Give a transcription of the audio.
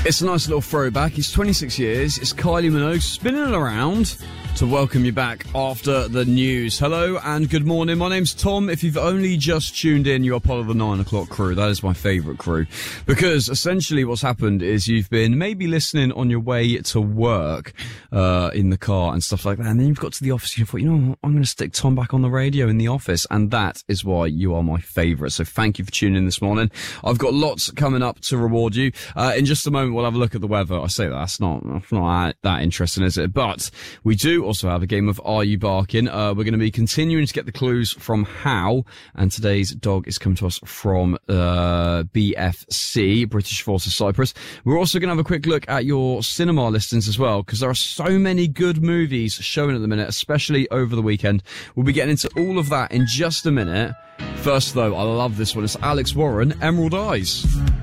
It's a nice little throwback. It's 26 years. It's Kylie Minogue spinning around to welcome you back after the news. Hello and good morning. My name's Tom. If you've only just tuned in, you are part of the 9 o'clock crew. That is my favourite crew. Because essentially what's happened is you've been maybe listening on your way to work, in the car and stuff like that. And then you've got to the office and you thought, you know what, I'm going to stick Tom back on the radio in the office. And that is why you are my favourite. So thank you for tuning in this morning. I've got lots coming up to reward you. In just a moment, we'll have a look at the weather. I say that's not that interesting, is it? But we do also have a game of Are You Barking? We're going to be continuing to get the clues from How, and today's dog is coming to us from BFC, British Forces Cyprus. We're also going to have a quick look at your cinema listings as well, because there are so many good movies showing at the minute, especially over the weekend. We'll be getting into all of that in just a minute. First though, I love this one. It's Alex Warren, Emerald Eyes.